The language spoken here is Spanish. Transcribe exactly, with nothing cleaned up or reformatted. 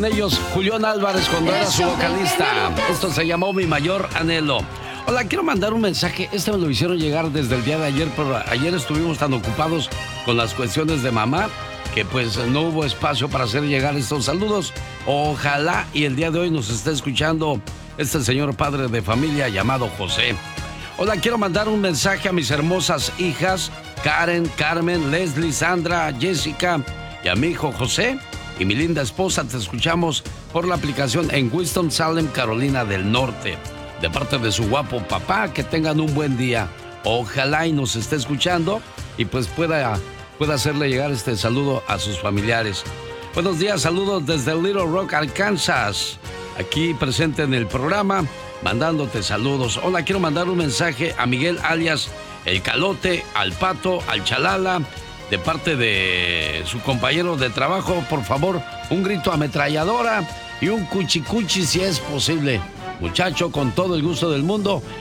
Ellos, Julián Álvarez, cuando era su vocalista. Esto se llamó Mi Mayor Anhelo. Hola, quiero mandar un mensaje. Este me lo hicieron llegar desde el día de ayer, pero ayer estuvimos tan ocupados con las cuestiones de mamá que pues no hubo espacio para hacer llegar estos saludos. Ojalá y el día de hoy nos esté escuchando este señor padre de familia llamado José. Hola, quiero mandar un mensaje a mis hermosas hijas Karen, Carmen, Leslie, Sandra, Jessica y a mi hijo José. Y mi linda esposa, te escuchamos por la aplicación en Winston-Salem, Carolina del Norte. De parte de su guapo papá, que tengan un buen día. Ojalá y nos esté escuchando y pues pueda, pueda hacerle llegar este saludo a sus familiares. Buenos días, saludos desde Little Rock, Arkansas. Aquí presente en el programa, mandándote saludos. Hola, quiero mandar un mensaje a Miguel alias El Calote, al Pato, al Chalala. De parte de su compañero de trabajo, por favor, un grito ametralladora y un cuchicuchi si es posible. Muchacho, con todo el gusto del mundo,